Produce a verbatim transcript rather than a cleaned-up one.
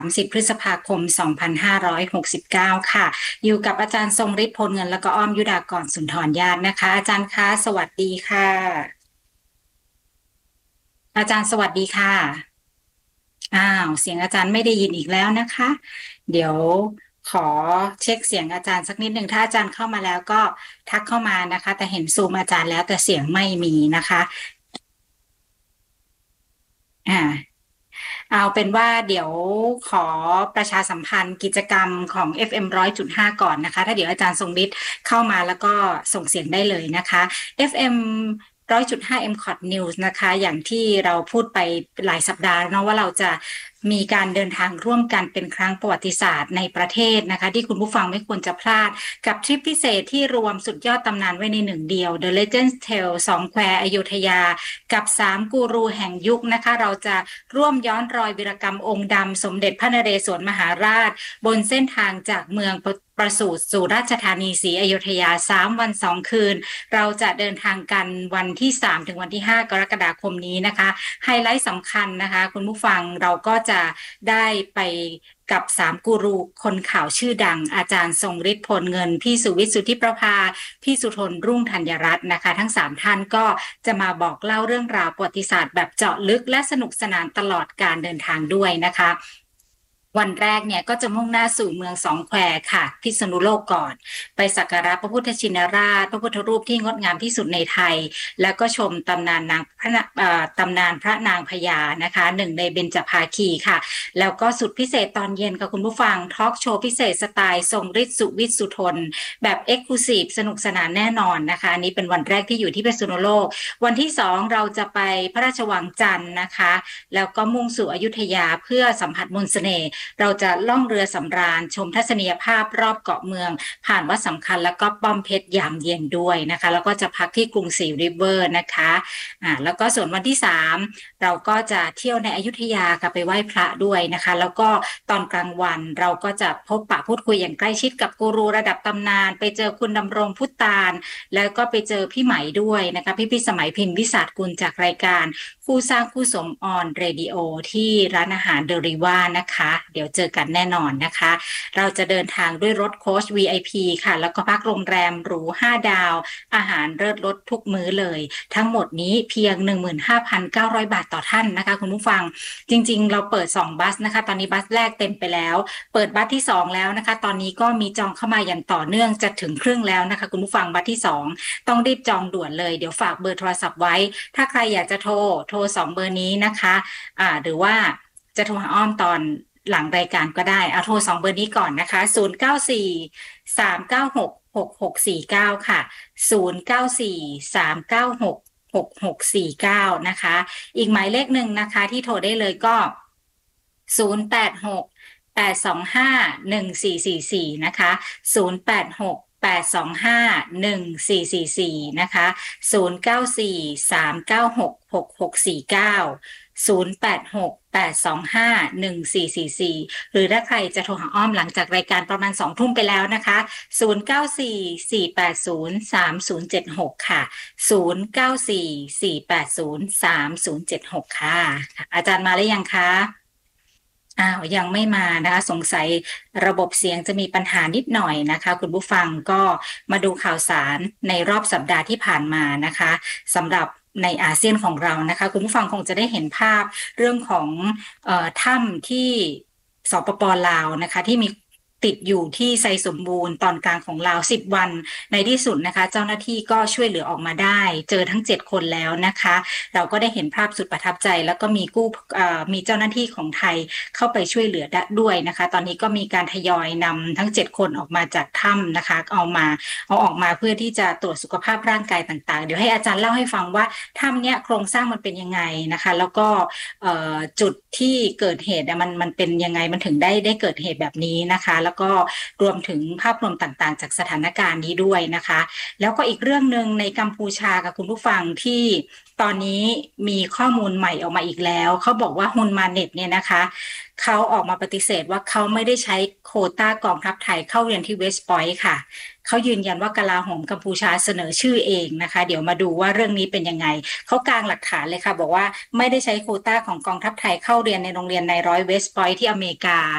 สามสิบพฤษภาคมสองพันห้าร้อยหกสิบเก้าค่ะอยู่กับอาจารย์ทรงฤทธิ์พลเงินแล้วก็อ้อมยุดากรสุนทรญาตินะคะอาจารย์คะสวัสดีค่ะอาจารย์สวัสดีค่ะอ้าวเสียงอาจารย์ไม่ได้ยินอีกแล้วนะคะเดี๋ยวขอเช็คเสียงอาจารย์สักนิดหนึ่งถ้าอาจารย์เข้ามาแล้วก็ทักเข้ามานะคะแต่เห็นซูมอาจารย์แล้วแต่เสียงไม่มีนะคะอ่า เอาเป็นว่าเดี๋ยวขอประชาสัมพันธ์กิจกรรมของ เอฟ เอ็ม หนึ่งร้อยจุดห้าก่อนนะคะถ้าเดี๋ยวอาจารย์ทรงฤทธิ์เข้ามาแล้วก็ส่งเสียงได้เลยนะคะ เอฟ เอ็ม หนึ่งร้อยจุดห้า เอ็ม ซี โอ ที News นะคะอย่างที่เราพูดไปหลายสัปดาห์เนาะว่าเราจะมีการเดินทางร่วมกันเป็นครั้งประวัติศาสตร์ในประเทศนะคะที่คุณผู้ฟังไม่ควรจะพลาดกับทริปพิเศษที่รวมสุดยอดตำนานไว้ในหนึ่งเดียว The Legends Tale สองแควอยุธยากับสามกูรูแห่งยุคนะคะเราจะร่วมย้อนรอยวีรกรรมองค์ดำสมเด็จพระนเรศวรมหาราชบนเส้นทางจากเมืองประสูติสู่ราชธานีศรีอยุธยาสามวันสองคืนเราจะเดินทางกันวันที่สามถึงวันที่ห้ากรกฎาคมนี้นะคะไฮไลท์สำคัญนะคะคุณผู้ฟังเราก็จะได้ไปกับสามกูรูคนข่าวชื่อดังอาจารย์ทรงฤทธิ์พลเงินพี่สุวิทย์สุทธิประภาพี่สุทนรุ่งธัญรัตน์นะคะทั้งสามท่านก็จะมาบอกเล่าเรื่องราวประวัติศาสตร์แบบเจาะลึกและสนุกสนานตลอดการเดินทางด้วยนะคะวันแรกเนี่ยก็จะมุ่งหน้าสู่เมืองสองแควค่ะพิษณุโลกก่อนไปสักการะพระพุทธชินราชพระพุทธรูปที่งดงามที่สุดในไทยแล้วก็ชมตำนานนางพระตำนานพระนางพญานะคะหนึ่งในเบญจภาคีค่ะแล้วก็สุดพิเศษตอนเย็นค่ะคุณผู้ฟังทอล์กโชว์พิเศษสไตล์ทรงฤทธิ์สุวิทย์สุทนแบบเอ็กซ์คลูซีฟสนุกสนานแน่นอนนะคะอันนี้เป็นวันแรกที่อยู่ที่พิษณุโลกวันที่สองเราจะไปพระราชวังจันทร์นะคะแล้วก็มุ่งสู่อยุธยาเพื่อสัมผัสมนต์เสน่ห์เราจะล่องเรือสำราญชมทัศนียภาพรอบเกาะเมืองผ่านวัดสำคัญแล้วก็ป้อมเพชรยามเย็นด้วยนะคะแล้วก็จะพักที่กรุงศรีริเวอร์นะคะอ่าแล้วก็ส่วนวันที่สามเราก็จะเที่ยวในอยุธยาค่ะไปไหว้พระด้วยนะคะแล้วก็ตอนกลางวันเราก็จะพบปะพูดคุยอย่างใกล้ชิดกับกูรูระดับตำนานไปเจอคุณดำรงพุตานแล้วก็ไปเจอพี่ไหมด้วยนะคะพี่พี่สมัยพินวิสาทกุลจากรายการคู่สร้างคู่สมออนเรดิโอที่ร้านอาหารเดริว่านะคะเดี๋ยวเจอกันแน่นอนนะคะเราจะเดินทางด้วยรถโค้ช วี ไอ พี ค่ะแล้วก็พักโรงแรมหรูห้าดาวอาหารเลิศรสทุกมื้อเลยทั้งหมดนี้เพียง หนึ่งหมื่นห้าพันเก้าร้อย บาทต่อท่านนะคะคุณผู้ฟังจริงๆเราเปิดสองบัสนะคะตอนนี้บัสแรกเต็มไปแล้วเปิดบัสที่สองแล้วนะคะตอนนี้ก็มีจองเข้ามาอย่างต่อเนื่องจะถึงครึ่งแล้วนะคะคุณผู้ฟังบัสที่สองต้องรีบจองด่วนเลยเดี๋ยวฝากเบอร์โทรศัพท์ไว้ถ้าใครอยากจะโทรโทรสองเบอร์นี้นะคะอ่าหรือว่าจะโทรหาอ้อมตอนหลังรายการก็ได้เอาโทรสองเบอร์นี้ก่อนนะคะศูนย์ เก้า สี่ สาม เก้า หก หก หก สี่ เก้าค่ะศูนย์ เก้า สี่ สาม เก้า หก หก หก สี่ เก้านะคะอีกหมายเลขหนึ่งนะคะที่โทรได้เลยก็ศูนย์ แปด หก แปด สอง ห้า หนึ่ง สี่ สี่ สี่นะคะศูนย์ แปด หก แปด สอง ห้า หนึ่ง สี่ สี่ สี่นะคะศูนย์ เก้า สี่ สาม เก้า หก หก หก สี่ เก้าศูนย์ แปด หก แปด สอง ห้า หนึ่ง สี่ สี่ สี่หรือถ้าใครจะโทรหาอ้อมหลังจากรายการประมาณสองทุ่มไปแล้วนะคะศูนย์ เก้า สี่ สี่ แปด ศูนย์ สาม ศูนย์ เจ็ด หกค่ะศูนย์ เก้า สี่ สี่ แปด ศูนย์ สาม ศูนย์ เจ็ด หกค่ะอาจารย์มาหรือยังคะอ้าวยังไม่มานะคะสงสัยระบบเสียงจะมีปัญหานิดหน่อยนะคะคุณผู้ฟังก็มาดูข่าวสารในรอบสัปดาห์ที่ผ่านมานะคะสำหรับในอาเซียนของเรานะคะคุณผู้ฟังคงจะได้เห็นภาพเรื่องของเอ่อถ้ำที่สปป.ลาวนะคะที่มีติดอยู่ที่ไซสมบูรณ์ตอนกลางของลาวสิบวันในที่สุดนะคะเจ้าหน้าที่ก็ช่วยเหลือออกมาได้เจอทั้งเจ็ดคนแล้วนะคะเราก็ได้เห็นภาพสุดประทับใจแล้วก็มีกู้มีเจ้าหน้าที่ของไทยเข้าไปช่วยเหลือด้วยนะคะตอนนี้ก็มีการทยอยนำทั้งเจ็ดคนออกมาจากถ้ำนะคะเอามาเอาออกมาเพื่อที่จะตรวจสุขภาพร่างกายต่างๆเดี๋ยวให้อาจารย์เล่าให้ฟังว่าถ้ำเนี้ยโครงสร้างมันเป็นยังไงนะคะแล้วก็จุดที่เกิดเหตุมันมันเป็นยังไงมันถึงได้ได้เกิดเหตุแบบนี้นะคะแล้วก็รวมถึงภาพรวมต่างๆจากสถานการณ์นี้ด้วยนะคะแล้วก็อีกเรื่องหนึ่งในกัมพูชากับคุณผู้ฟังที่ตอนนี้มีข้อมูลใหม่ออกมาอีกแล้วเขาบอกว่าฮุนมาเน็ตเนี่ยนะคะเขาออกมาปฏิเสธว่าเขาไม่ได้ใช้โควต้ากองทัพไทยเข้าเรียนที่เวสต์พอยต์ค่ะเขายืนยันว่ากลาโหมกัมพูชาเสนอชื่อเองนะคะเดี๋ยวมาดูว่าเรื่องนี้เป็นยังไงเขากางหลักฐานเลยค่ะบอกว่าไม่ได้ใช้โควต้าของกองทัพไทยเข้าเรียนในโรงเรียนในร้อยเวสต์พอยต์ที่อเมริกา